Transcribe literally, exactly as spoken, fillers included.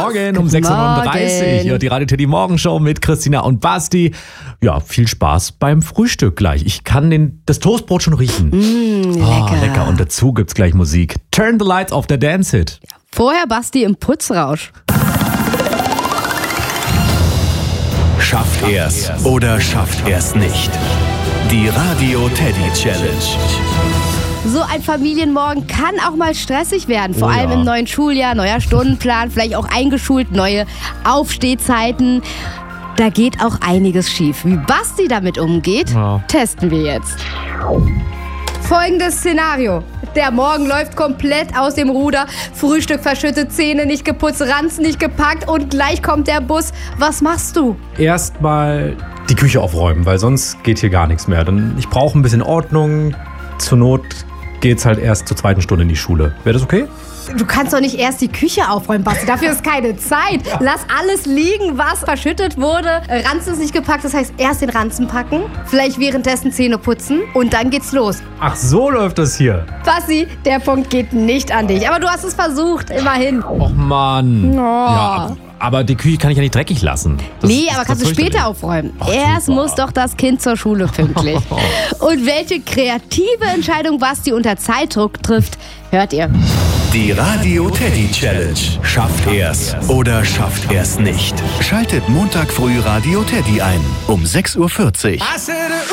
Morgen um sechs Uhr neununddreißig. Ja, die Radio Teddy Morgenshow mit Christina und Basti. Ja, viel Spaß beim Frühstück gleich. Ich kann den, das Toastbrot schon riechen. Mm, lecker. Oh, lecker. Und dazu gibt's gleich Musik. Turn the Lights auf der Dance Hit. Vorher Basti im Putzrausch. Schafft er's oder schafft er's nicht? Die Radio Teddy Challenge. So ein Familienmorgen kann auch mal stressig werden. Vor Oh ja. allem im neuen Schuljahr, neuer Stundenplan, vielleicht auch eingeschult, neue Aufstehzeiten. Da geht auch einiges schief. Wie Basti damit umgeht, Ja. testen wir jetzt. Folgendes Szenario. Der Morgen läuft komplett aus dem Ruder. Frühstück verschüttet, Zähne nicht geputzt, Ranzen nicht gepackt und gleich kommt der Bus. Was machst du? Erstmal die Küche aufräumen, weil sonst geht hier gar nichts mehr. Dann, ich brauche ein bisschen Ordnung. Zur Not geht's halt erst zur zweiten Stunde in die Schule. Wäre das okay? Du kannst doch nicht erst die Küche aufräumen, Basti. Dafür ist keine Zeit. Lass alles liegen, was verschüttet wurde. Ranzen ist nicht gepackt, das heißt erst den Ranzen packen, vielleicht währenddessen Zähne putzen und dann geht's los. Ach, so läuft das hier. Basti, der Punkt geht nicht an dich. Aber du hast es versucht, immerhin. Och Mann. Oh. Ja, aber die Küche kann ich ja nicht dreckig lassen. Das Nee, ist aber doch kannst du fürchterlich. später aufräumen. Ach, Erst super. muss doch das Kind zur Schule pünktlich. Und welche kreative Entscheidung Basti unter Zeitdruck trifft, hört ihr. Die Radio Teddy Challenge. Schafft er's oder schafft er's nicht? Schaltet Montag früh Radio Teddy ein um sechs Uhr vierzig.